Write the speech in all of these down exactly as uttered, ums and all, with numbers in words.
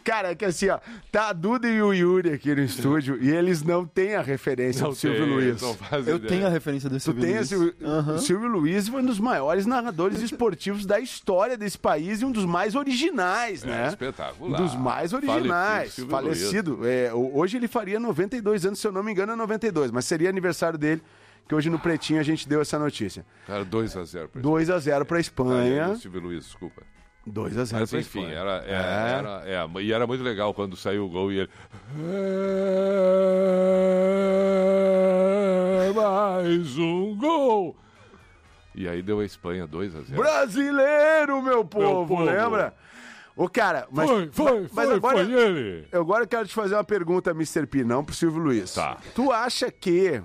Cara, é que assim, ó, tá a Duda e o Yuri aqui no estúdio e eles não têm a referência Não do Silvio tem, Luiz. não faz Eu ideia. tenho a referência do Tu Silvio tem Luiz. esse, o Aham. Silvio Luiz foi um dos maiores narradores esportivos da história desse país e um dos mais originais, É, né? espetacular. Um dos mais originais. Silvio Falecido. É, o- hoje ele faria noventa e dois anos, se eu não me engano, é noventa e dois, mas seria aniversário dele, que hoje no Pretinho a gente deu essa notícia. Cara, dois a zero pra dois a zero pra Espanha. Ah, é, Silvio Luiz, desculpa. dois a zero Mas pra enfim, Espanha. era, é, É. era, é, e era muito legal quando saiu o gol e ele. É mais um gol! E aí deu a Espanha dois a zero. Brasileiro, meu povo, povo. lembra? Ô, cara, mas, Foi, foi, mas foi, agora, foi ele. eu agora quero te fazer uma pergunta, mister P, não pro Silvio Luiz. Tá. Tu acha que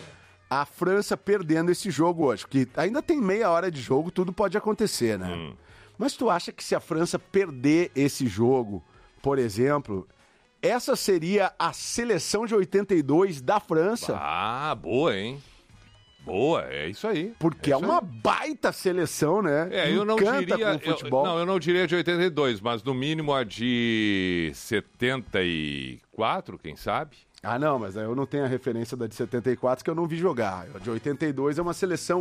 a França perdendo esse jogo hoje, que ainda tem meia hora de jogo, tudo pode acontecer, né? Hum. Mas tu acha que se a França perder esse jogo, por exemplo, essa seria a seleção de oitenta e dois da França? Ah, boa, hein? Boa, é isso aí. Porque é, isso uma aí. baita seleção, né? É, eu não Encanta diria. com o futebol. Eu, não, eu não diria de oitenta e dois, mas no mínimo a de setenta e quatro, quem sabe? Ah, não, mas eu não tenho a referência da de setenta e quatro que eu não vi jogar. A de oitenta e dois é uma seleção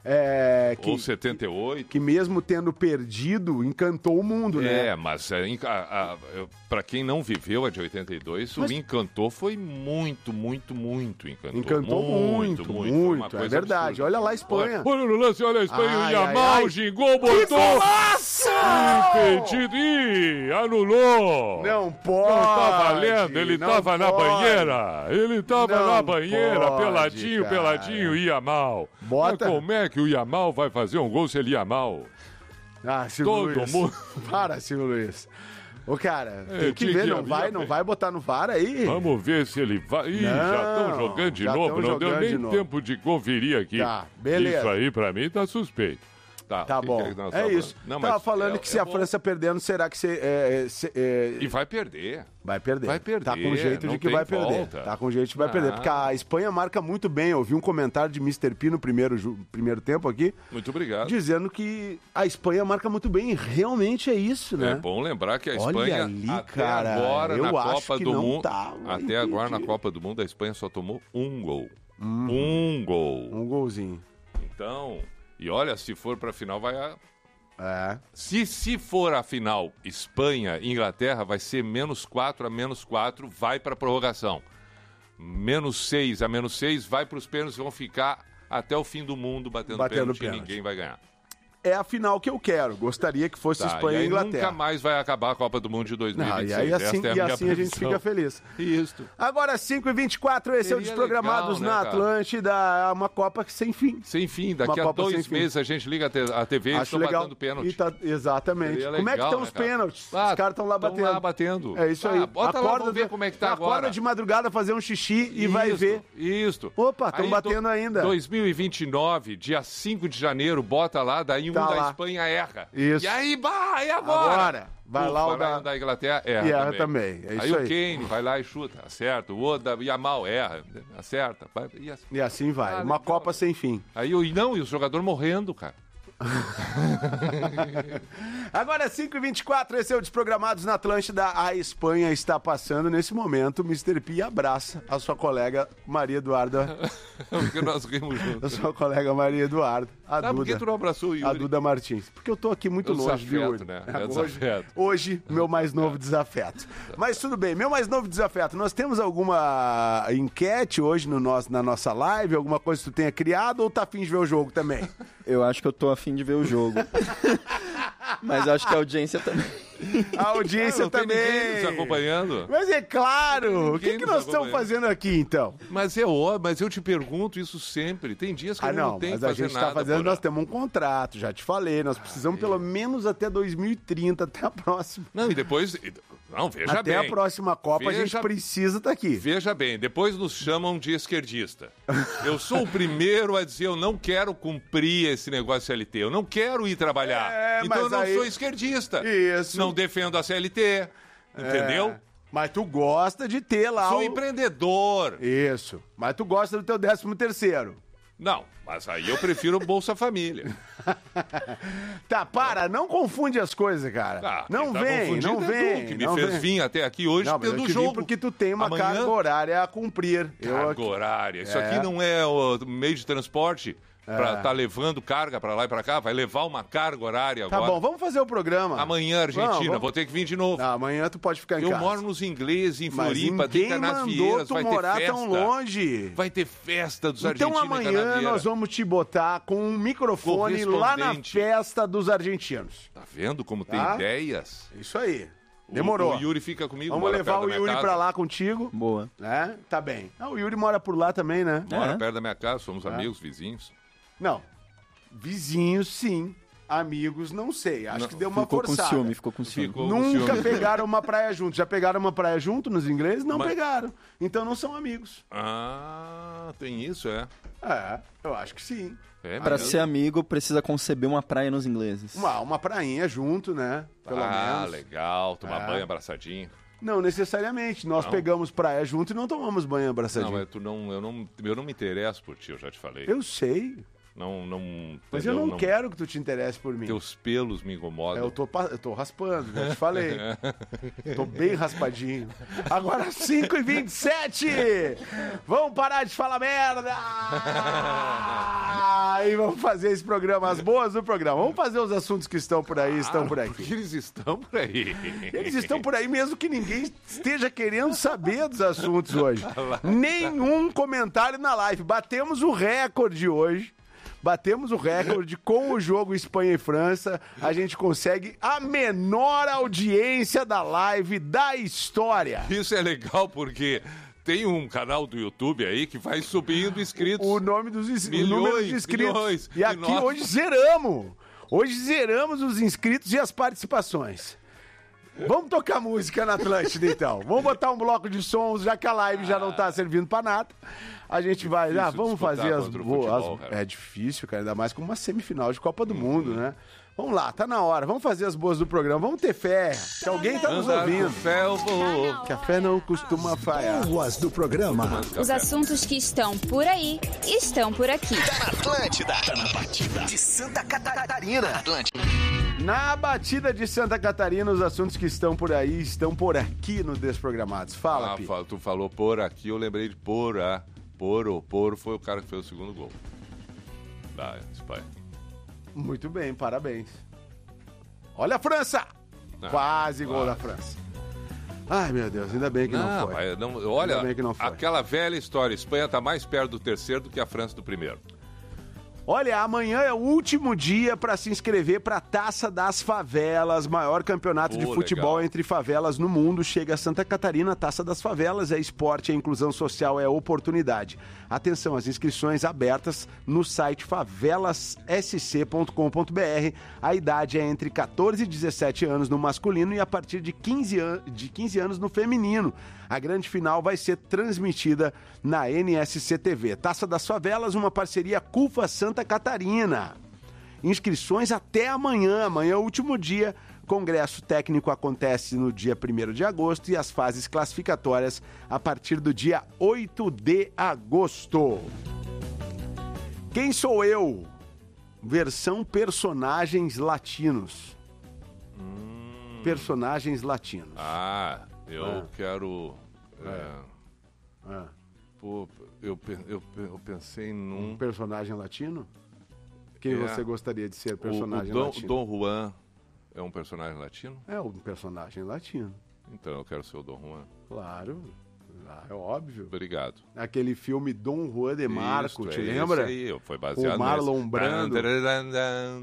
é, que, Ou setenta e oito. que mesmo tendo perdido, encantou o mundo, né? É, mas é, enca- a- a- eu- pra quem não viveu a de oitenta e dois, Mas- o encantou foi muito, muito, muito encantou. Encantou muito, muito, Foi uma é coisa verdade. absurda. Olha lá a Espanha. Olha, olha no lance, olha a Espanha, Ai, o ai, Yamal, ai. gingou, Que botou, golaço! impedido, ih, anulou. Não pode. Não tá valendo, ele não tava na pode. banheira, ele tava Não na banheira, pode, peladinho, cara. peladinho, Yamal. Bota- Mas como é que o Yamal vai fazer um gol se ele Yamal? Ah, Silvio Todo Luiz. mundo- Para, Silvio Luiz. Ô, cara, É, tem que tinha ver, que não abrir vai, a não frente. vai botar no V A R aí? Vamos ver se ele vai. Ih, Não, já estão jogando de já novo. tão Não deu jogando de nem novo. tempo de conferir aqui. Tá, beleza. Isso aí pra mim tá suspeito. Tá, Tá o que bom, que nós é tava isso. falando? Não, Tava mas falando é- que se é a bom. França perdendo, será que você... é, é, se- é, E vai perder. Vai perder. Vai perder, Tá com jeito não de que tem vai perder. volta. Tá com jeito de que vai Ah. perder. Porque a Espanha marca muito bem. Eu vi um comentário de mister P no primeiro, ju- primeiro tempo aqui, Muito obrigado. dizendo que a Espanha marca muito bem. E realmente é isso, né? É bom lembrar que a Olha Espanha, ali, até cara, agora eu na acho Copa que do não Mundo, tá, vai até agora na impedir. Copa do Mundo, a Espanha só tomou um gol. Um gol. Um golzinho. Então, e olha, se for pra final, vai. A... É. Se, se for a final Espanha e Inglaterra, vai ser menos quatro a menos quatro, vai para prorrogação. Menos seis a menos seis, vai para os pênaltis, vão ficar até o fim do mundo batendo, Batendo pênalti, pênalti. e ninguém vai ganhar. É a final que eu quero. Gostaria que fosse Tá, Espanha e e aí Inglaterra. nunca mais vai acabar a Copa do Mundo de dois mil e Não, vinte e e seis. aí assim, Esta é a e minha assim a gente previsão. fica feliz. Isso. Agora, cinco e vinte e quatro, esse é o Seria Desprogramados legal, né, na cara? Atlântida. É uma Copa sem fim. Sem fim, daqui Uma a Copa sem dois fim. meses a gente liga a te- a T V e Acho estão legal. batendo pênalti. E tá- exatamente. Seria Como é que legal, estão né, os cara? pênaltis? Ah, os caras estão lá tão batendo. lá batendo. É isso Ah, aí. bota lá, vamos ver de- como é que tá acorda agora. de madrugada, fazer um xixi e vai Isto, ver. Isto. Opa, tão Aí, batendo do- ainda. dois mil e vinte e nove, dia cinco de janeiro, bota lá, daí um Tá da lá. Espanha erra. Isso. E aí, bah, e agora? Agora, vai lá o da- um da Inglaterra, erra E erra também. também, é aí isso o aí. Kane vai lá e chuta, acerta. O Oda Yamal erra, acerta. Vai, e assim. E assim vai. Ah, uma legal. Copa sem fim. Aí, o- e não, e o jogador morrendo, cara. Agora, cinco e vinte e quatro, esse é o Desprogramados na Atlântida. A Espanha está passando nesse momento. O mister P abraça a sua colega Maria Eduarda. Porque nós rimos A juntos. sua colega Maria Eduarda. A Ah, por que Duda. tu não abraçou o A Yuri? Duda Martins. Porque eu tô aqui muito É o longe, viu? desafeto, né? É o hoje, desafeto. hoje, meu mais novo desafeto. Mas tudo bem, meu mais novo desafeto. Nós temos alguma enquete hoje no nosso, na nossa live? Alguma coisa que tu tenha criado ou tá afim de ver o jogo também? Eu acho que eu tô afim de ver o jogo. Mas acho que a audiência também. A audiência Não tem também. ninguém nos acompanhando. Mas é claro! O que, Ninguém que nos nós estamos acompanha. fazendo aqui, então? Mas é óbvio, mas eu te pergunto isso sempre. Tem dias que Ah, eu não, não, tenho mas que a fazer gente nada. tá fazendo, porra. nós temos um contrato, já te falei, nós precisamos pelo menos até dois mil e trinta, até a próxima. Não, e depois... Não, veja até bem. a próxima Copa a gente Veja- precisa estar aqui. Veja bem, depois nos chamam de esquerdista. Eu sou o primeiro a dizer, eu não quero cumprir esse negócio C L T, eu não quero ir trabalhar. É, então mas eu não aí- sou esquerdista. Isso. Não defendo a C L T, entendeu? É, mas tu gosta de ter lá Sou o... empreendedor. Isso. Mas tu gosta do teu décimo terceiro. Não, mas aí eu prefiro Bolsa Família. Tá, para, não confunde as coisas, cara. Ah, não tá vem, não confundido é vem. tu, que me não fez vem. vir até aqui hoje Não, mas eu pelo te vim jogo. porque tu tem uma Amanhã... carga horária a cumprir. Carga eu aqui... horária. Isso É. aqui não é o meio de transporte para É. estar levando carga para lá e para cá. Vai levar uma carga horária Tá agora. bom, vamos fazer o programa. Amanhã, Argentina. Vamos, vamos. Vou ter que vir de novo. Não, amanhã tu pode ficar em Eu casa. moro nos ingleses, em Mas Floripa, tem ninguém mandou Canasvieiras, tu vai ter morar festa. tão longe. Vai ter festa dos Então argentinos em amanhã Canavieira. nós vamos te botar com um microfone lá na Correspondente. festa dos argentinos. Tá vendo como tem Tá? ideias? Isso aí. O- Demorou. O, Yuri fica comigo. Vamos mora levar perto o da minha Yuri casa. pra lá contigo, Boa. né? Tá bem. Ah, o Yuri mora por lá também, né? Mora É. perto da minha casa, somos amigos, vizinhos. Não. Vizinhos, sim. Amigos, não sei. Acho Não, que deu uma Ficou forçada. com ciúme, ficou com ciúme. Ficou com Nunca ciúme. pegaram uma praia junto. Já pegaram uma praia junto nos ingleses? Não Mas- pegaram. Então não são amigos. Ah, tem isso, é. É, eu acho que sim. É Pra mesmo? ser amigo, precisa conceber uma praia nos ingleses. Uma, uma prainha junto, né? Pelo ah, menos. legal. Tomar É. banho abraçadinho. Não necessariamente. Nós Não. pegamos praia junto e não tomamos banho abraçadinho. Não, mas tu não, eu, não, eu não me interesso por ti, eu já te falei. Eu sei. Não, não, Mas eu entendeu? não, quero que tu te interesse por mim. Teus pelos me incomodam. Eu tô, pa- eu tô raspando, já te falei. Tô bem raspadinho. Agora cinco e vinte e sete. Vamos parar de falar merda! E vamos fazer esse programa, as boas do programa. Vamos fazer os assuntos que estão por aí, estão por Porque aqui. eles estão por aí. Eles estão por aí mesmo que ninguém esteja querendo saber dos assuntos hoje. Nenhum comentário na live. Batemos o recorde hoje. Batemos o recorde com o jogo Espanha e França. A gente consegue a menor audiência da live da história. Isso é legal porque tem um canal do YouTube aí que vai subindo inscritos. O nome dos ins- o Milhões, número de inscritos. milhões. E E aqui nós- hoje zeramos. Hoje zeramos os inscritos e as participações. Vamos tocar música na Atlântida, então. Vamos botar um bloco de sons, já que a live já não tá servindo pra nada. A gente vai, ah, vamos disputar fazer as contra o boas. futebol, cara. É difícil, cara, ainda mais com uma semifinal de Copa do Mundo, né? Vamos lá, tá na hora. Vamos fazer as boas do programa. Vamos ter fé. Que alguém tá nos Andar com ouvindo. fé eu vou. Que a fé não costuma falhar. Boas do programa. Os assuntos que estão por aí estão por aqui. Atlântida. Tá na batida de Santa Catarina. Atlântida. Na batida de Santa Catarina, os assuntos que estão por aí estão por aqui no Desprogramados. Fala, Ah, Pi. fa- tu falou por aqui, eu lembrei de Porá. Poro, Poro foi o cara que fez o segundo gol. Da Espanha. Muito bem, parabéns. Olha a França! Ah, Quase gol claro. da França. Ai, meu Deus, ainda bem que não, Não, foi. mas não, olha, Ainda bem que não foi. aquela velha história, a Espanha está mais perto do terceiro do que a França do primeiro. Olha, amanhã é o último dia para se inscrever para a Taça das Favelas, maior campeonato de Pô, futebol legal. entre favelas no mundo. Chega a Santa Catarina, a Taça das Favelas é esporte, é inclusão social, é oportunidade. Atenção, as inscrições abertas no site favelas s c ponto com ponto b r. A idade é entre catorze e dezessete anos no masculino e a partir de quinze, an- de quinze anos no feminino. A grande final vai ser transmitida na N S C T V. Taça das Favelas, uma parceria CUFA Santa Catarina. Inscrições até amanhã. Amanhã é o último dia. Congresso técnico acontece no dia primeiro de agosto e as fases classificatórias a partir do dia oito de agosto. Quem sou eu? Versão personagens latinos. Personagens latinos. Ah, eu É. quero. é, Ah, pô, eu, pe- eu, pe- eu pensei num. um personagem latino? Quem É. você gostaria de ser O, personagem o Dom, latino? Dom Juan é um personagem latino? É um personagem latino. Então eu quero ser o Dom Juan. Claro. Ah, é óbvio. Obrigado. Aquele filme Dom Juan de Marco, Isso, te é lembra? esse aí, foi baseado Com o Marlon nesse. Brando. Dan, dan, dan,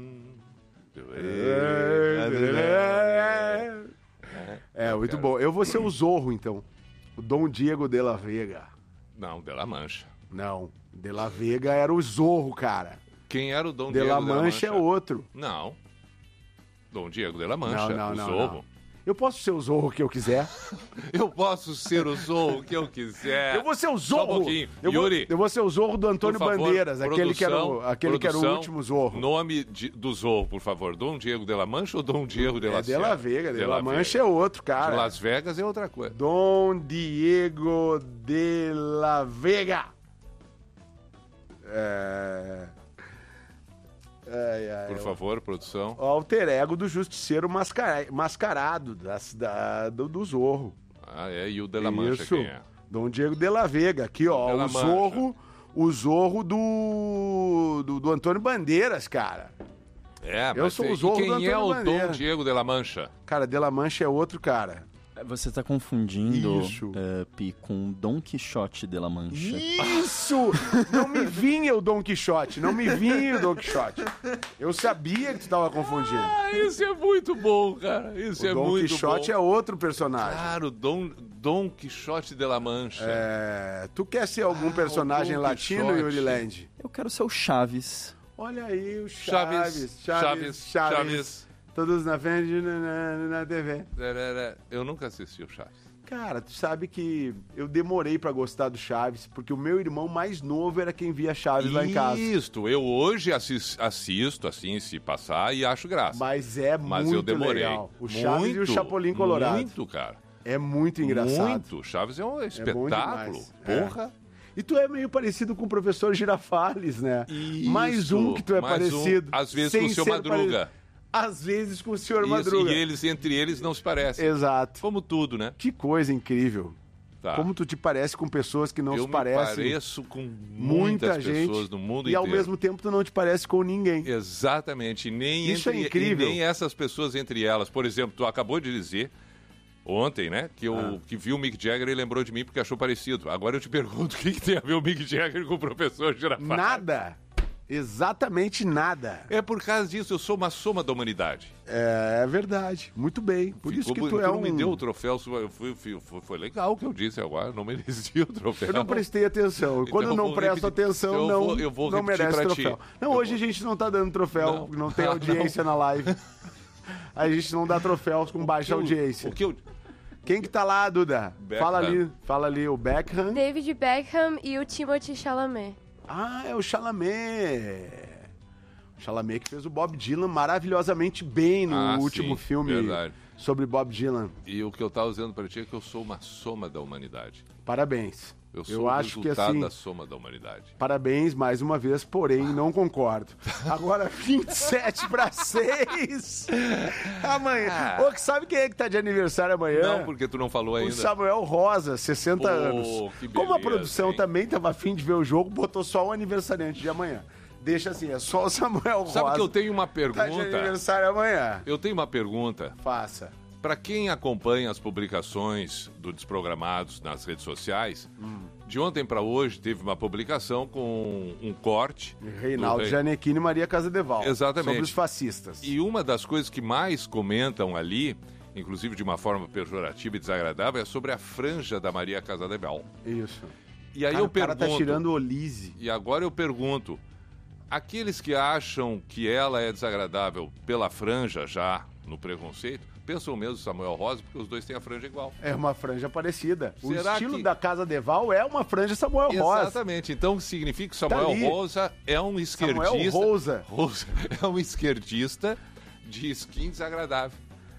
dan. É, muito quero. bom. Eu vou ser o Zorro, então. O Dom Diego de la Vega. Não, De La Mancha. Não, de la Vega era o Zorro, cara. Quem era o Dom De Diego la de La Mancha é outro. Não. Dom Diego de La Mancha, Não, não, o não, Zorro. não. Eu posso ser o Zorro que eu quiser? Eu posso ser o Zorro que eu quiser. Eu vou ser o Só um Zorro. pouquinho. eu, vou, Yuri, eu vou ser o Zorro do Antônio por favor, Bandeiras, aquele, que era, o, produção, aquele que era o produção, último Zorro. Nome de- do Zorro, por favor. Dom Diego de La Mancha ou Dom Diego de La É de la Sierra? Vega, de, De la La Mancha Vega. é outro, cara. De Las Vegas é outra coisa. Dom Diego de la Vega. É... Ai, ai, Por eu- favor, produção. O alter ego do justiceiro mascara- mascarado das- da, do, do Zorro. Ah, é, e o De La Mancha Isso. quem é? Dom Diego de la Vega. Aqui, ó, De La o Mancha. Zorro, o Zorro do, do, do Antônio Bandeiras, cara. É, Eu mas sou e- o Zorro e do quem é Antônio o Bandeira. Dom Diego de La Mancha? Cara, de la Mancha é outro cara. Você tá confundindo, Isso. eh, Pi, com Dom Quixote de la Mancha. Isso! Não me vinha o Dom Quixote, não me vinha o Dom Quixote. Eu sabia que tu tava confundindo. Ah, isso é muito bom, cara. Isso O é Dom muito Quixote bom. é outro personagem. Claro, Dom, Dom Quixote de La Mancha. É, tu quer ser algum Ah, personagem o Dom latino, Quixote. Yuri Land? Eu quero ser o Chaves. Olha aí o Chaves, Chaves, Chaves, Chaves. Chaves. Todos na frente na, na, na T V. Eu nunca assisti o Chaves. Cara, tu sabe que eu demorei pra gostar do Chaves, porque o meu irmão mais novo era quem via Chaves lá em casa. Isto, eu hoje assis- assisto, assim, se passar, e acho graça. Mas é Mas muito eu demorei. legal. O Chaves e o Muito, Chapolin Colorado. Muito, cara. É muito engraçado. Muito. Chaves é um bom espetáculo. demais. É. Porra. E tu é meio parecido com o professor Girafales, né? Isso, mais um que tu é mais um, parecido. às vezes sem com o seu ser Madruga. pare- Às vezes com o senhor Isso, Madruga. e eles, entre eles, não se parecem. Exato. Como tudo, né? Que coisa incrível. Tá. Como tu te parece com pessoas que não eu se me parecem. pareço com Muita muitas gente. pessoas no mundo e inteiro. ao mesmo tempo tu não te parece com ninguém. Exatamente. E nem, Isso entre, é incrível. e nem essas pessoas entre elas. Por exemplo, tu acabou de dizer ontem, né, que eu Ah. que viu o Mick Jagger e lembrou de mim porque achou parecido. Agora eu te pergunto, o que, que tem a ver o Mick Jagger com o professor Girafales? Nada. Exatamente nada. É por causa disso, eu sou uma soma da humanidade. É, é verdade. Muito bem. Por isso Ficou que tu bonito, é não um... me deu o troféu, eu fui- fui- foi, foi legal o que eu disse agora, não merecia o troféu. Eu não prestei atenção. E quando Então eu não vou presto repetir- atenção, então eu não, vou- eu vou não repetir merece pra ti. troféu. Não, Eu hoje vou- a gente não tá dando troféu, não, Não. tem Ah, audiência na live. A gente não dá troféus com baixa O que eu- audiência. O que eu... Quem que tá lá, Duda? Beckham. Fala ali, fala ali, o Beckham. David Beckham e o Timothée Chalamet. Ah, é o Chalamet. O Chalamet que fez o Bob Dylan maravilhosamente bem no Ah, último sim, filme verdade. sobre Bob Dylan. E o que eu tava dizendo pra ti é que eu sou uma soma da humanidade. Parabéns. Eu sou Eu o acho que resultado assim, da soma da humanidade. parabéns mais uma vez, porém não concordo. Agora vinte e sete para seis. Amanhã. Ô, que sabe quem é que tá de aniversário amanhã? Não, porque tu não falou O ainda. Samuel Rosa, sessenta Pô, anos. que Como a beleza, produção hein? também tava afim de ver o jogo, botou só o aniversariante de amanhã. Deixa assim, é só o Samuel Rosa. Sabe que eu tenho uma Tá de pergunta? aniversário amanhã. Eu tenho uma pergunta. Faça. Para quem acompanha as publicações do Desprogramados nas redes sociais, de ontem para hoje teve uma publicação com um corte. Reinaldo do rei- Gianecchini e Maria Casadeval. Exatamente. Sobre os fascistas. E uma das coisas que mais comentam ali, inclusive de uma forma pejorativa e desagradável, é sobre a franja da Maria Casadeval. Isso. E aí Cara, eu o cara pergunto. tá tirando o Olise. E agora eu pergunto: aqueles que acham que ela é desagradável pela franja já no preconceito, pensam mesmo Samuel Rosa, porque os dois têm a franja igual. É uma franja parecida. O Será estilo que- da Casa Deval é uma franja Samuel Rosa. Exatamente. Então significa que Samuel Tá ali. Rosa é um esquerdista. Samuel Rosa. Rosa é um esquerdista de skin desagradável,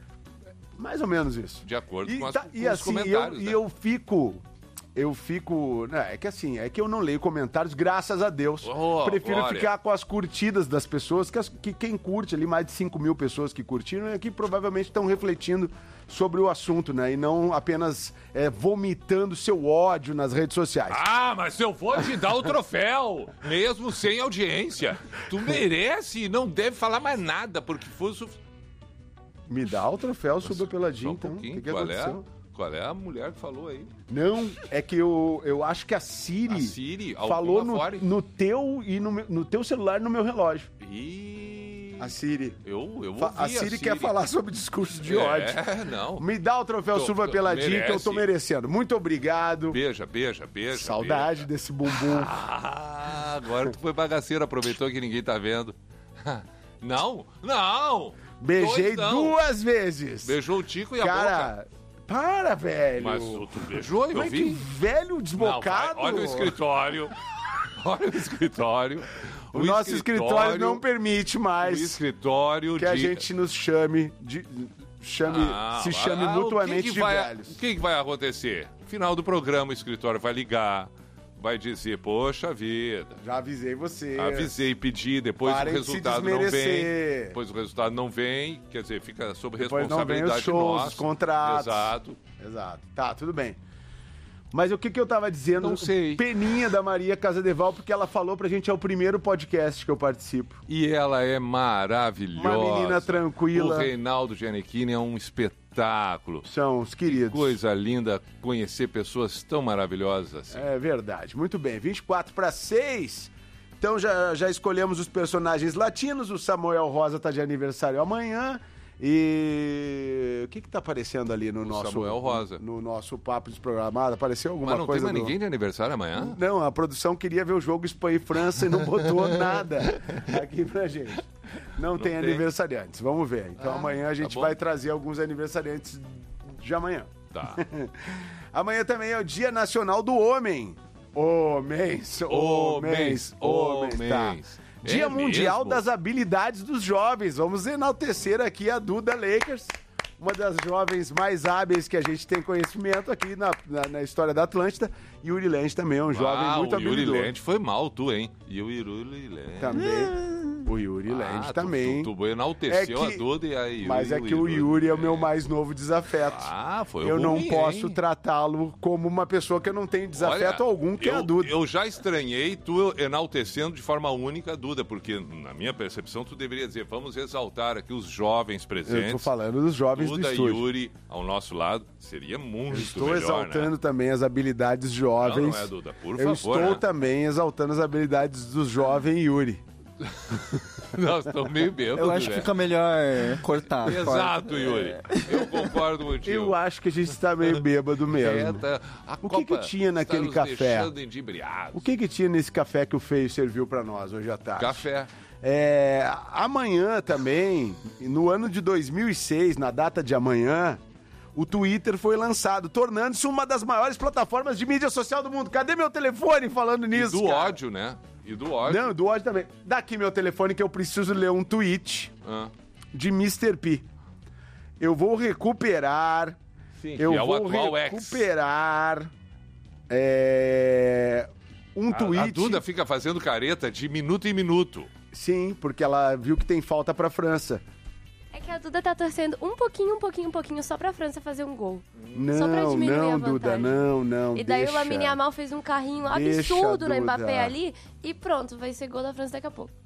Mais ou menos isso. de acordo E, com, as, tá- com e os assim, eu, comentários. e né? eu fico. Eu fico. Né, é que assim, é que eu não leio comentários, graças a Deus. Oh, Prefiro glória. ficar com as curtidas das pessoas, que, as- que quem curte ali, mais de cinco mil pessoas que curtiram, é que provavelmente estão refletindo sobre o assunto, né? E não apenas é, vomitando seu ódio nas redes sociais. Ah, mas eu vou te dar o troféu, mesmo sem audiência. Tu merece e não deve falar mais nada, porque foi o suficiente. Me dá o troféu, suba Só peladinho, um então. O pouquinho. que, que qual, aconteceu? é, qual é a mulher que falou aí? Não, é que eu, eu acho que a Siri, A Siri, falou alguma no, fora. no teu e no, meu- no teu celular e no meu relógio. E... A Siri. Eu, eu Fa- ouvi a Siri quer falar sobre discurso de ódio. É, não. Me dá o troféu Tô- Suba tô- Peladinho que eu tô merece. merecendo. Muito obrigado. Beija, beija, beija. Saudade beija. desse bumbum. Ah, agora tu foi bagaceiro, aproveitou que ninguém tá vendo. Não, não! Beijei Dois não. duas vezes. Beijou o Tico e a boca. Cara, para, velho. Mas tu beijou, eu Mas vi. que velho Não, desbocado. vai, olha o escritório. Olha o escritório. O, nosso escritório, não permite O mais escritório que a de... gente nos chame de... Chame, Ah, se chame ah, mutuamente o que que de vai, velhos. O que, que vai acontecer? Final do programa, o escritório vai ligar, vai dizer, poxa vida. Já avisei você. Avisei, pedi, depois Parem o de se resultado não vem. desmerecer. Depois o resultado não vem, quer dizer, fica sob Depois não vem responsabilidade os shows, nossa. os contratos. Exato. Exato. Tá, tudo bem. Mas o que, que eu tava dizendo? Não sei. Peninha da Maria Casadeval, porque ela falou pra gente, é o primeiro podcast que eu participo. E ela é maravilhosa. Uma menina tranquila. O Reinaldo Giannichini é um espetáculo. São os queridos. Coisa linda conhecer pessoas tão maravilhosas assim. É verdade. Muito bem. vinte e quatro para seis. Então já, já escolhemos os personagens latinos. O Samuel Rosa tá de aniversário amanhã. E o que que tá aparecendo ali no O nosso Samuel Rosa. no nosso papo desprogramado? Apareceu alguma Mas não coisa tem mais do... ninguém de aniversário amanhã? Não, a produção queria ver o jogo Espanha e França e não botou nada aqui pra gente. Não, Não tem, tem. aniversariantes. Vamos ver. Então Ah, amanhã a gente tá bom. vai trazer alguns aniversariantes de amanhã. Tá. Amanhã também é o Dia Nacional do Homem. Homens, homens, homens. Tá. homens. Dia É Mundial mesmo? das Habilidades dos Jovens. Vamos enaltecer aqui a Duda Lakers, uma das jovens mais hábeis que a gente tem conhecimento aqui na, na, na história da Atlântida. E o Yuri Land também é um jovem ah, muito o Yuri habilidoso. Land foi mal, tu, hein? E o Yuri Land. Também. O Yuri Ah, Land tu- também. Tu, tu enalteceu É que- a Duda e a Yuri. Mas é que o Yuri é o meu mais novo desafeto. Ah, foi Eu não ruim, posso hein? tratá-lo como uma pessoa que eu não tenho desafeto Olha, algum, que eu, é a Duda. Eu já estranhei tu enaltecendo de forma única a Duda, porque na minha percepção tu deveria dizer, vamos exaltar aqui os jovens Eu presentes. tô falando dos jovens Duda do e estúdio. Yuri ao nosso lado, seria muito Estou melhor, exaltando né? também as habilidades Não, jovens. não é, Duda, por eu favor. estou né? também exaltando as habilidades do jovem Yuri. Nós estamos meio bêbados, Eu acho que né? fica melhor cortar. Exato, corta. Yuri. Eu concordo contigo. Eu acho que a gente está meio bêbado mesmo. É, tá- a O que que Copa tinha naquele está nos café? deixando inebriados. O que que tinha nesse café que o Feio serviu para nós hoje à tarde? Café. É, amanhã também, no ano de dois mil e seis, na data de amanhã, o Twitter foi lançado, tornando-se uma das maiores plataformas de mídia social do mundo. Cadê meu telefone falando E nisso, do cara? ódio, né? E do ódio. Não, do ódio também. Daqui meu telefone que eu preciso ler um tweet Ah. de mister P. Eu vou recuperar... Sim, eu que é o vou atual ex. recuperar... é, um A, tweet... a Duda fica fazendo careta de minuto em minuto. Sim, porque ela viu que tem falta pra França. É que a Duda tá torcendo um pouquinho, um pouquinho, um pouquinho só pra França fazer um gol. Só pra Não, diminuir não, a Duda, vantagem. não, não, E daí deixa. o Lamine Yamal fez um carrinho Deixa, absurdo no Duda. Mbappé ali e pronto, vai ser gol da França daqui a pouco.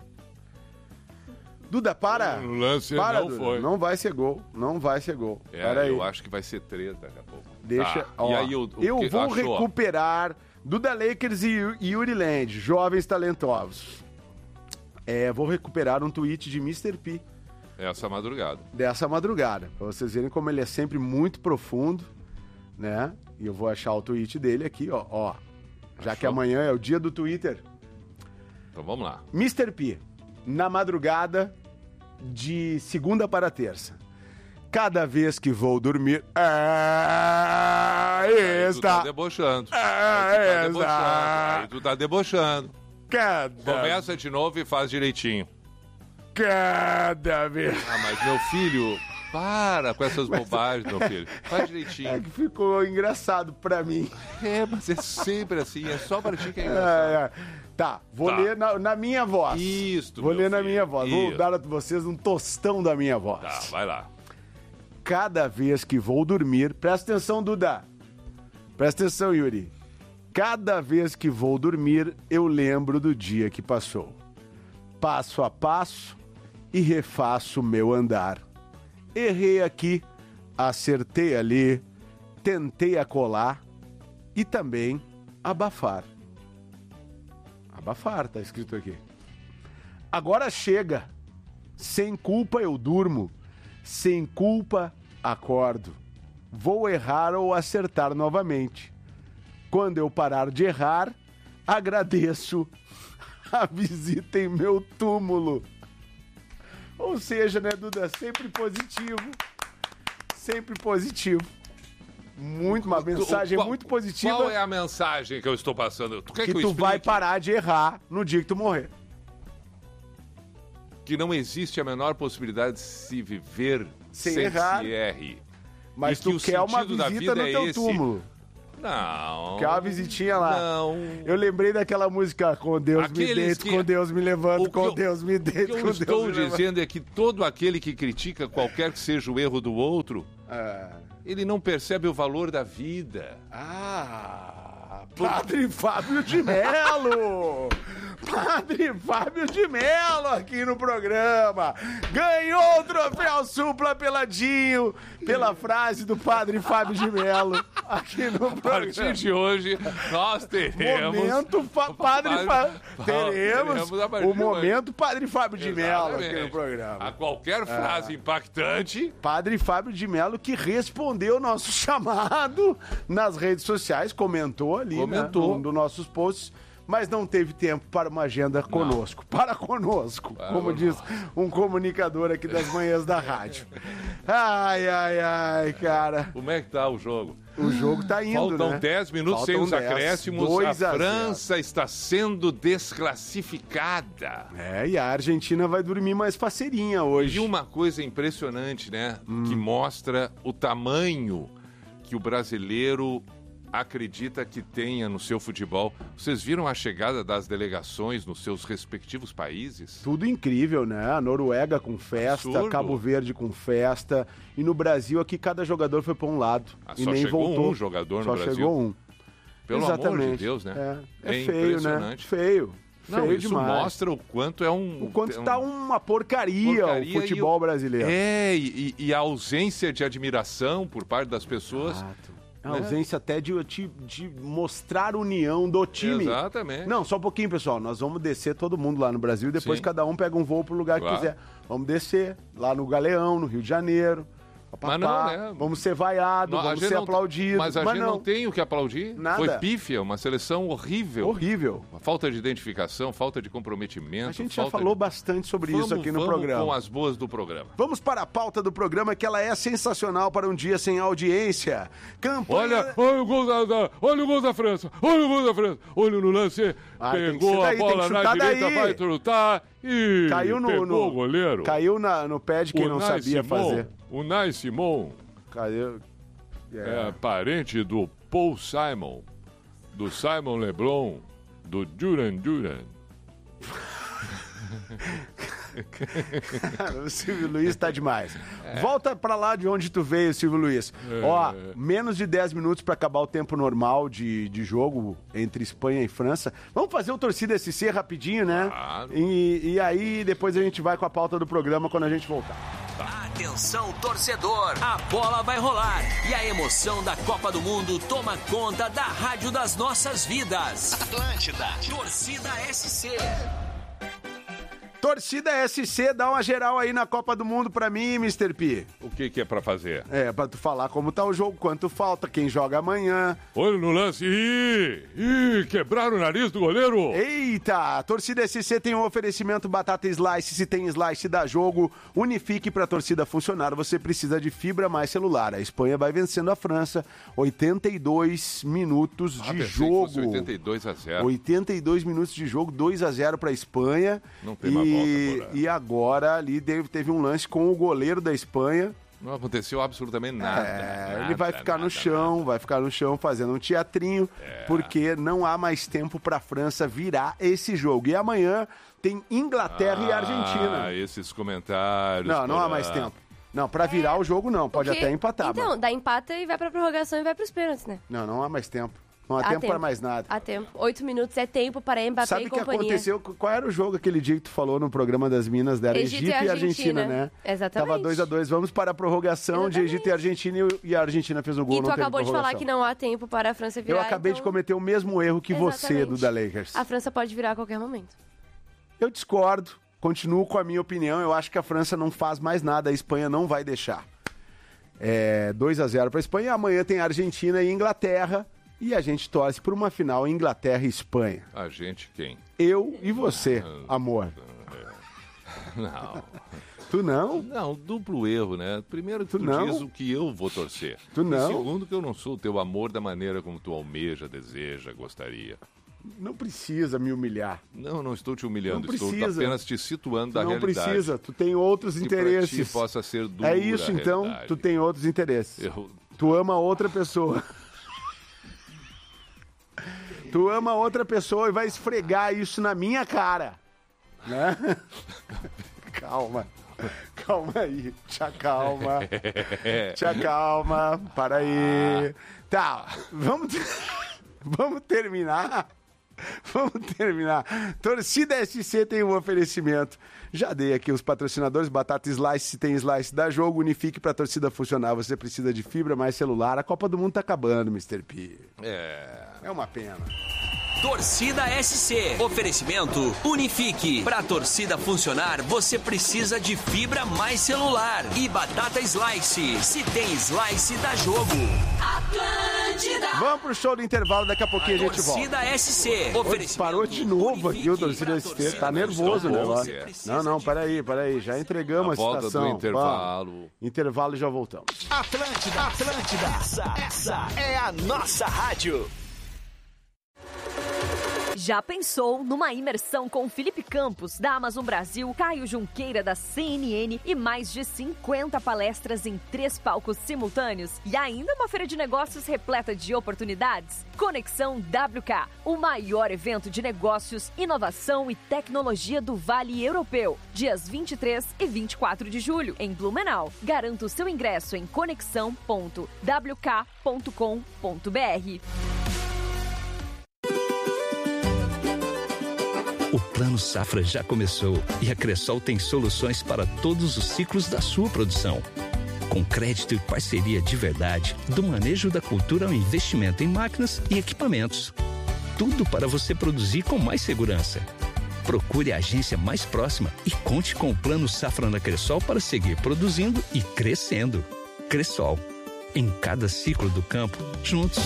Duda, para! O lance Para, não Duda. foi. Não vai ser gol, não vai ser gol. É, Para aí. eu acho que vai ser treta daqui a pouco. Deixa, Tá. ó, E aí, o, o eu que vou achou? recuperar Duda Lakers e Yu- Yuri Land, jovens talentosos. É, vou recuperar um tweet de mister P Essa madrugada. dessa madrugada, pra vocês verem como ele é sempre muito profundo, né? E eu vou achar o tweet dele aqui, ó, ó. Já que Achou? amanhã é o dia do Twitter. Então vamos lá. mister P, na madrugada de segunda para terça. Cada vez que vou dormir. Ah, Aí tu tá está. debochando. Ah, Aí tu tá esta. debochando. Aí tu tá debochando. Cada, Começa de novo e faz direitinho. cada vez. Ah, mas meu filho, para com essas bobagens, meu filho. Faz É direitinho. que ficou engraçado pra mim. É, mas é sempre assim. É só pra ti que é É, engraçado. é. Tá, vou Tá. ler na, na minha voz. Isto, Vou meu ler na filho, minha voz. Vou isso. dar a vocês um tostão da minha voz. Tá, vai lá. Cada vez que vou dormir, presta atenção, Duda. Presta atenção, Yuri. Cada vez que vou dormir, eu lembro do dia que passou. Passo a passo e refaço meu andar. Errei aqui, acertei ali, tentei acolar e também abafar. Abafar, tá escrito aqui. Agora chega. Sem culpa eu durmo. Sem culpa acordo. Vou errar ou acertar novamente. Quando eu parar de errar, agradeço a visita em meu túmulo. Ou seja, né, Duda? Sempre positivo. Sempre positivo. Muito, uma mensagem Qual- muito positiva. Qual é a mensagem que eu estou passando? Tu quer que que, eu tu vai explique? parar de errar no dia que tu morrer. Que não existe a menor possibilidade de se viver Sem sem, errar. se erre. Mas E tu que o quer uma sentido da visita vida no é teu esse. túmulo. Não. Que é uma visitinha lá. Não. Eu lembrei daquela música, com Deus Aqueles me deito, que- com Deus me levanto, O que com eu- Deus me O que deito, eu com Deus estou me levanto. dizendo é que todo aquele que critica qualquer que seja o erro do outro, Ah, ele não percebe o valor da vida. Ah, Padre Fábio de Melo! Padre Fábio de Melo aqui no programa. Ganhou o troféu Supla Peladinho pela frase do Padre Fábio de Melo aqui no A partir programa. de hoje, nós teremos... Momento fa- Padre Fábio. Fa- Teremos teremos a partir o de hoje. momento Padre Fábio de Melo aqui no Exatamente. A programa. qualquer frase impactante... Padre Fábio de Melo que respondeu o nosso chamado nas redes sociais, comentou ali, Comentou. né, num dos nossos posts, mas não teve tempo para uma agenda conosco. Para conosco, Para como conosco. diz um comunicador aqui das manhãs da rádio. Ai, ai, ai, cara. Como é que tá o jogo? O jogo tá indo, Faltam né? dez minutos sem Faltam os dez. acréscimos. dois A a zero. França está sendo desclassificada. É, e a Argentina vai dormir mais faceirinha hoje. E uma coisa impressionante, né? Que mostra o tamanho que o brasileiro acredita que tenha no seu futebol. Vocês viram a chegada das delegações nos seus respectivos países? Tudo incrível, né? A Noruega com festa, Absurdo. Cabo Verde com festa. E no Brasil aqui cada jogador foi para um lado. Ah, e só nem chegou voltou. um jogador Só no Brasil. chegou um. Pelo Exatamente. amor de Deus, né? É, é É feio, né? impressionante. Feio. Não, feio isso demais. mostra o quanto é um... O quanto um- tá uma porcaria, porcaria o futebol e o- brasileiro. É, e, e a ausência de admiração por parte das pessoas. Exato. A né? ausência até de, de, de mostrar união do time. Exatamente. Não, só um pouquinho, pessoal. Nós vamos descer todo mundo lá no Brasil. Depois Sim. cada um pega um voo pro lugar Claro. que quiser. Vamos descer lá no Galeão, no Rio de Janeiro. Papá, Mas não, né? Vamos ser vaiados, Não, a vamos gente ser não- aplaudidos. Mas a gente não. não tem o que aplaudir. Nada. Foi pífia, uma seleção horrível. Horrível. Falta de identificação, falta de comprometimento. A gente já falta falou de... bastante sobre vamos, isso aqui no vamos programa. com as boas do programa. Vamos para a pauta do programa, que ela é sensacional para um dia sem audiência. Campanha... Olha, olha o gol da, da- olha o gol da França, olha o gol da França, olha no lance, Ah, tem que pegou ser daí, a tem que bola na chutar direita, daí. vai trutar e Caiu no, pegou no- o goleiro. Caiu na, no pé de quem o não Nai sabia Simon, fazer. O Nai Simon Caiu... é. É. parente do Paul Simon, do Simon Leblon, do Duran Duran. O Silvio Luiz tá demais. É. Volta pra lá de onde tu veio, Silvio Luiz. Ó, menos de dez minutos pra acabar o tempo normal de, de jogo entre Espanha e França. Vamos fazer o Torcida S C rapidinho, né? Claro. E, e aí depois a gente vai com a pauta do programa quando a gente voltar. Atenção, torcedor! A bola vai rolar e a emoção da Copa do Mundo toma conta da Rádio das Nossas Vidas. Atlântida, Torcida S C. Torcida S C, dá uma geral aí na Copa do Mundo pra mim, mister P. O que, que é pra fazer? É, pra tu falar como tá o jogo, quanto falta, quem joga amanhã. Olha no lance. Ih, ih, quebraram o nariz do goleiro. Eita, a Torcida S C tem um oferecimento batata slice. Se tem slice, dá jogo. Unifique pra torcida funcionar. Você precisa de fibra mais celular. A Espanha vai vencendo a França. oitenta e dois minutos Ah, de pensei que jogo. fosse oitenta e dois a zero. oitenta e dois minutos de jogo, dois a zero pra Espanha. Não tem mais e, volta, Porã. e agora ali teve, teve um lance com o goleiro da Espanha. Não aconteceu absolutamente nada. É, nada, ele vai ficar nada, no chão, vai ficar no chão fazendo um teatrinho, É. porque não há mais tempo para a França virar esse jogo. E amanhã tem Inglaterra e Argentina. Ah, esses comentários. Não, não há Porã. mais tempo. Não, para virar o jogo não, pode Porque- até empatar. Então, mas- dá empata e vai pra prorrogação e vai pros pênaltis, né? Não, não há mais tempo. Não há, Há tempo, tempo. para mais nada. Há tempo. Oito minutos é tempo para Mbappé Sabe e o que companhia. aconteceu? Qual era o jogo aquele dia que tu falou no programa das Minas? Era Egito Egito, e e Argentina, Argentina. né? Exatamente. Tava dois a dois. Vamos para a prorrogação de Exatamente. Egito e Argentina e- e a Argentina fez o gol. E não tu teve acabou de falar prorrogação. que não há tempo para a França virar. Eu acabei de então- cometer o mesmo erro que você, Exatamente. do da Lakers. A França pode virar a qualquer momento. Eu discordo, continuo com a minha opinião. Eu acho que a França não faz mais nada, a Espanha não vai deixar. É dois a zero para a Espanha. Amanhã tem Argentina e Inglaterra. E a gente torce por uma final Inglaterra e Espanha. A gente quem? Eu e você, amor. Não. Tu não? Não, duplo erro, né? Primeiro que tu, Tu não? diz o que eu vou torcer. Tu não? E segundo que eu não sou o teu amor da maneira como tu almeja, deseja, gostaria. Não precisa me humilhar. Não, não estou te humilhando, Não estou precisa. apenas te situando da não realidade. precisa, tu tem outros Que pra ti interesses. possa ser dura É isso a então, realidade. tu tem outros interesses. Eu... Tu ama outra pessoa. Tu ama outra pessoa e vai esfregar isso na minha cara. Né? Calma. Calma aí. Te acalma. Te acalma. Para aí. Tá, vamos, vamos terminar. Vamos terminar. Torcida S C tem um oferecimento. Já dei aqui os patrocinadores. Batata Slice, se tem Slice, dá jogo. Unifique pra torcida funcionar. Você precisa de fibra mais celular. A Copa do Mundo tá acabando, mister P. É. É uma pena. Torcida S C. Oferecimento Unifique. Pra torcida funcionar, você precisa de fibra mais celular. E Batata Slice. Se tem Slice, dá jogo. Atlântida. Vamos pro show do intervalo, daqui a pouquinho a, a gente volta. Torcida S C. Oferecimento Parou de novo aqui o Torcida S C. Tá nervoso o negócio. Não, não, peraí, peraí. Já entregamos a, a volta citação. Do intervalo. Vamos. Intervalo e já voltamos. Atlântida, Atlântida. Essa, essa é a nossa rádio. Já pensou numa imersão com Felipe Campos, da Amazon Brasil, Caio Junqueira, da C N N e mais de cinquenta palestras em três palcos simultâneos e ainda uma feira de negócios repleta de oportunidades? Conexão W K, o maior evento de negócios, inovação e tecnologia do Vale Europeu, dias vinte e três e vinte e quatro de julho, em Blumenau. Garanta o seu ingresso em conexão ponto w k ponto com ponto b r. O Plano Safra já começou e a Cressol tem soluções para todos os ciclos da sua produção. Com crédito e parceria de verdade, do manejo da cultura ao investimento em máquinas e equipamentos. Tudo para você produzir com mais segurança. Procure a agência mais próxima e conte com o Plano Safra na Cressol para seguir produzindo e crescendo. Cressol. Em cada ciclo do campo, juntos.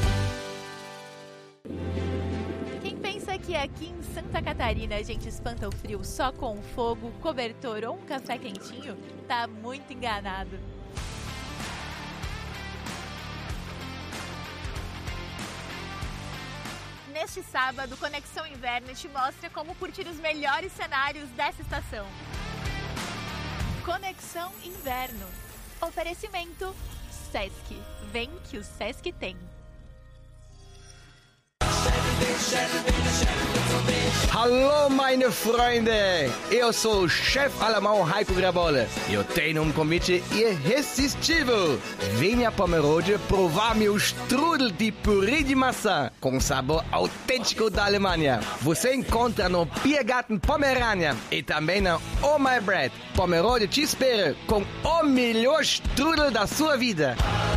Que aqui em Santa Catarina a gente espanta o frio só com um fogo, cobertor ou um café quentinho, tá muito enganado. Neste sábado, Conexão Inverno te mostra como curtir os melhores cenários dessa estação. Conexão Inverno. Oferecimento Sesc. Vem que o Sesc tem. Hallo meine Freunde, eu sou o chefe alemão Heiko Grabolle. Eu tenho um convite irresistível. Venha para Pomerode provar meu strudel de purê de maçã com sabor autêntico da Alemanha. Você encontra no Biergarten Pomerania e também na Oh My Bread. Pomerode te espera com o melhor strudel da sua vida.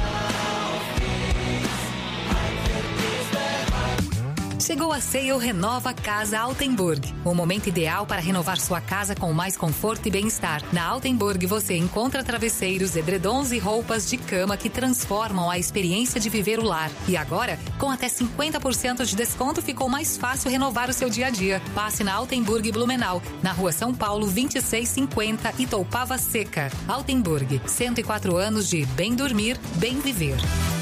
Chegou a Sale Renova Casa Altenburg. O momento ideal para renovar sua casa com mais conforto e bem-estar. Na Altenburg você encontra travesseiros, edredons e roupas de cama que transformam a experiência de viver o lar. E agora, com até cinquenta por cento de desconto, ficou mais fácil renovar o seu dia a dia. Passe na Altenburg Blumenau, na Rua São Paulo vinte e seis cinquenta, Itoupava Seca. Altenburg, cento e quatro anos de bem dormir, bem viver.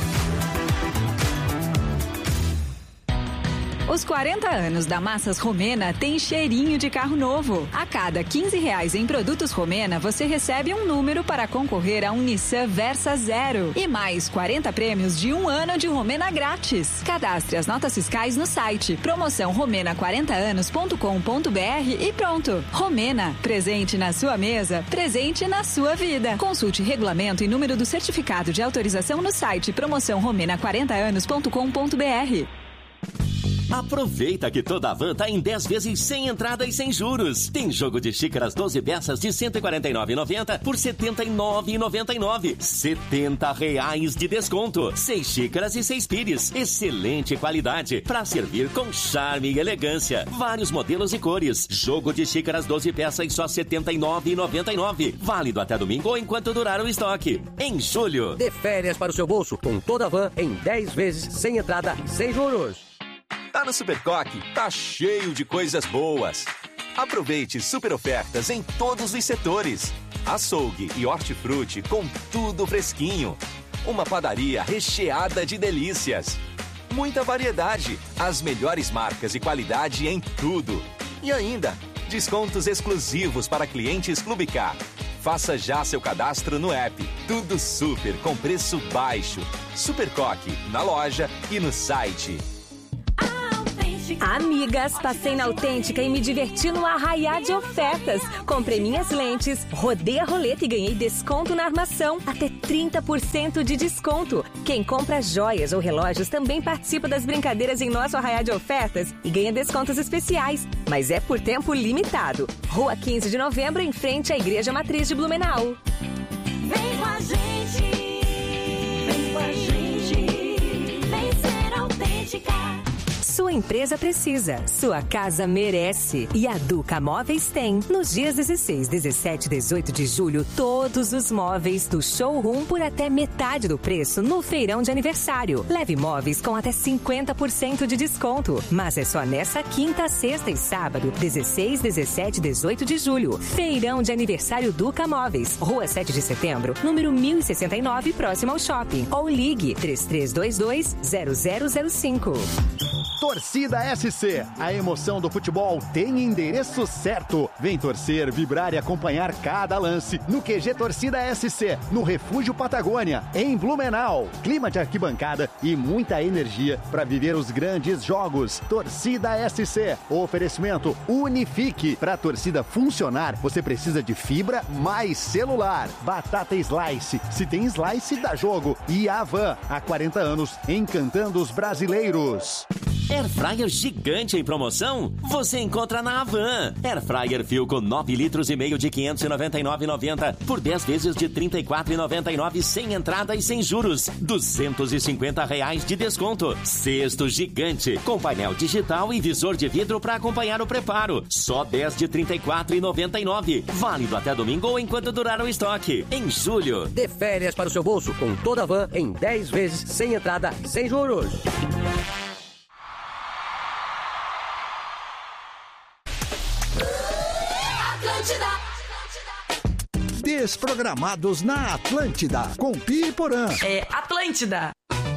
Os quarenta anos da Massas Romena tem cheirinho de carro novo. A cada quinze reais em produtos Romena, você recebe um número para concorrer a um Nissan Versa Zero. E mais quarenta prêmios de um ano de Romena grátis. Cadastre as notas fiscais no site promoção romena quarenta anos ponto com ponto b r e pronto. Romena, presente na sua mesa, presente na sua vida. Consulte regulamento e número do certificado de autorização no site promoção romena quarenta anos ponto com ponto b r. Aproveita que toda a van tá em dez vezes sem entrada e sem juros. Tem jogo de xícaras doze peças de cento e quarenta e nove reais e noventa centavos por setenta e nove reais e noventa e nove centavos. setenta reais de desconto. Seis xícaras e seis pires. Excelente qualidade para servir com charme e elegância. Vários modelos e cores. Jogo de xícaras doze peças só setenta e nove reais e noventa e nove centavos. Válido até domingo ou enquanto durar o estoque. Em julho. Dê férias para o seu bolso com toda a van em dez vezes sem entrada e sem juros. Tá no Supercoque, tá cheio de coisas boas. Aproveite super ofertas em todos os setores. Açougue e hortifruti com tudo fresquinho. Uma padaria recheada de delícias. Muita variedade, as melhores marcas e qualidade em tudo. E ainda, descontos exclusivos para clientes Clube K. Faça já seu cadastro no app. Tudo super com preço baixo. Supercoque, na loja e no site. Amigas, passei na Autêntica e me diverti no arraiá de ofertas. Comprei minhas lentes, rodei a roleta e ganhei desconto na armação. Até trinta por cento de desconto. Quem compra joias ou relógios também participa das brincadeiras em nosso arraiá de ofertas e ganha descontos especiais. Mas é por tempo limitado. Rua quinze de novembro, em frente à Igreja Matriz de Blumenau. Vem com a gente, vem com a gente, vem ser autêntica. Sua empresa precisa, sua casa merece. E a Duca Móveis tem. Nos dias dezesseis, dezessete e dezoito de julho, todos os móveis do showroom por até metade do preço no feirão de aniversário. Leve móveis com até cinquenta por cento de desconto. Mas é só nessa quinta, sexta e sábado, dezesseis, dezessete e dezoito de julho. Feirão de aniversário Duca Móveis, Rua sete de setembro, número mil e sessenta e nove, próximo ao shopping. Ou ligue três três dois dois, zero zero zero cinco. Torcida S C, a emoção do futebol tem endereço certo. Vem torcer, vibrar e acompanhar cada lance no Q G Torcida S C, no Refúgio Patagônia, em Blumenau. Clima de arquibancada e muita energia para viver os grandes jogos. Torcida S C, oferecimento Unifique. Para a torcida funcionar, você precisa de fibra mais celular. Batata Slice, se tem Slice dá jogo. E Avan, há quarenta anos, encantando os brasileiros. Airfryer gigante em promoção? Você encontra na Avan. Airfryer Philco nove litros e meio de quinhentos e noventa e nove reais e noventa centavos por dez vezes de trinta e quatro reais e noventa e nove centavos sem entrada e sem juros. duzentos e cinquenta reais de desconto. Cesto gigante com painel digital e visor de vidro para acompanhar o preparo. Só dez de trinta e quatro reais e noventa e nove centavos. Válido até domingo ou enquanto durar o estoque. Em julho. Dê férias para o seu bolso com toda a Van em dez vezes sem entrada e sem juros. Desprogramados na Atlântida, com Pi e Porã. É Atlântida.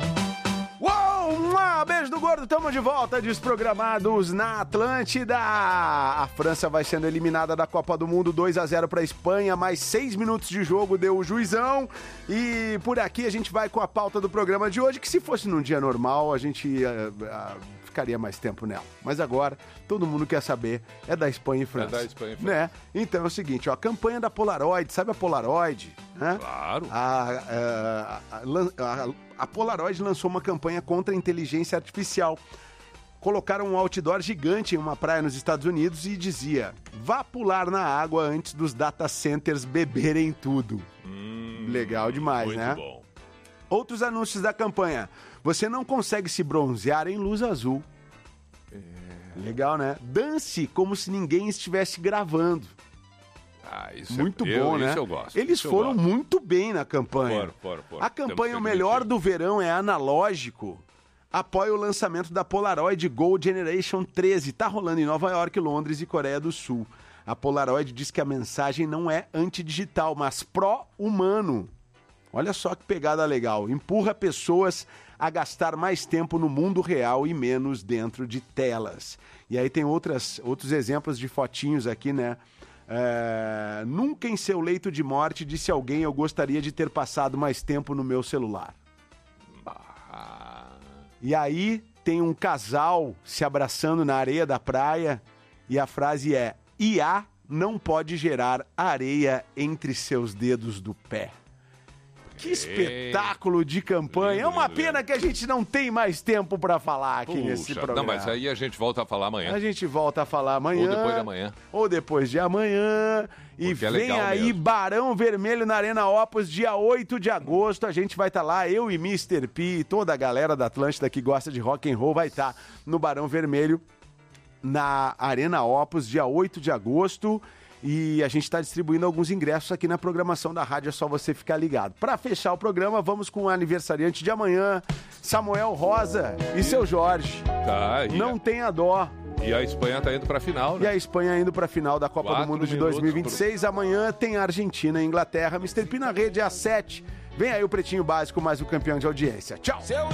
Uou, um beijo do gordo, tamo de volta, Desprogramados na Atlântida. A França vai sendo eliminada da Copa do Mundo, dois a zero pra Espanha, mais seis minutos de jogo deu o juizão. E por aqui a gente vai com a pauta do programa de hoje, que se fosse num dia normal, a gente uh, uh, ficaria mais tempo nela. Mas agora, todo mundo quer saber, é da Espanha e França. É da Espanha e França. Né? Então é o seguinte, ó, a campanha da Polaroid, sabe a Polaroid? Né? Claro. A, a, a, a, a Polaroid lançou uma campanha contra a inteligência artificial. Colocaram um outdoor gigante em uma praia nos Estados Unidos e dizia: vá pular na água antes dos data centers beberem tudo. Hum, Legal demais, muito né? Bom. Outros anúncios da campanha. Você não consegue se bronzear em luz azul. É... Legal, né? Dance como se ninguém estivesse gravando. Ah, isso muito é, bom, eu, né? Isso eu gosto. Eles isso foram eu gosto. muito bem na campanha. Foram, foram, foram. A campanha O Melhor do Verão é Analógico apoia o lançamento da Polaroid Gold Generation treze. Tá rolando em Nova York, Londres e Coreia do Sul. A Polaroid diz que a mensagem não é antidigital, mas pró-humano. Olha só que pegada legal. Empurra pessoas a gastar mais tempo no mundo real e menos dentro de telas. E aí tem outras, outros exemplos de fotinhos aqui, né? É... Nunca em seu leito de morte disse alguém: eu gostaria de ter passado mais tempo no meu celular. Ah. E aí tem um casal se abraçando na areia da praia e a frase é: I A não pode gerar areia entre seus dedos do pé. Que espetáculo de campanha. Lindo, é uma lindo, pena lindo. que a gente não tem mais tempo para falar aqui Puxa, nesse programa. Não, mas aí a gente volta a falar amanhã. A gente volta a falar amanhã. Ou depois de amanhã. Ou depois de amanhã. E Porque é vem legal aí mesmo. Barão Vermelho na Arena Opus, dia oito de agosto. A gente vai estar lá, eu e mister P, toda a galera da Atlântida que gosta de rock and roll vai estar no Barão Vermelho, na Arena Opus, dia oito de agosto. E a gente está distribuindo alguns ingressos aqui na programação da rádio, é só você ficar ligado. Para fechar o programa, vamos com o aniversariante de amanhã, Samuel Rosa e seu Jorge. Tá, e Não a... tenha dó. E a Espanha tá indo pra final, né? E a Espanha indo pra final da Copa Quatro do Mundo de minutos dois mil e vinte e seis. Amanhã tem a Argentina e Inglaterra. mister P na rede às sete. Vem aí o Pretinho Básico, mais o campeão de audiência. Tchau!